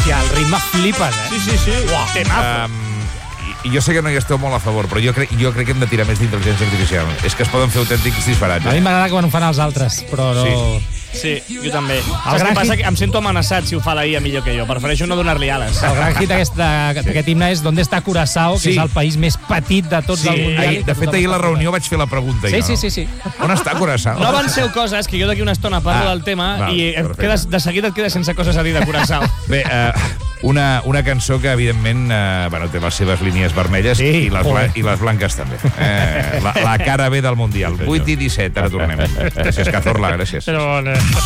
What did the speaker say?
Hòstia, el ritme flipes, eh? Sí. Uah, temazo. I jo sé que no hi esteu molt a favor, però jo crec que hem de tirar més d'intel·ligència artificial. És que es poden fer autèntics disparats. A mi m'agrada quan ho fan els altres, però no... Sí, jo també. Saps què passa? Que em sento amenaçat si ho fa la IA millor que jo. Prefereixo no donar-li ales. El gran hit d'aquest himne és ¿Dónde está Curazao?, que és el país més petit de tots del Mundial. De fet, ahir a la reunió vaig fer la pregunta. Sí. On està Curazao? No avanceu coses, que jo d'aquí una estona parlo del tema i de seguida et quedes sense coses a dir de Curazao. Bé, una cançó que, evidentment, té les seves línies vermelles i les blanques també. La cara B del Mundial. 8 i 17, ara tornem. Gràcies, Cazorla, gràcies. Però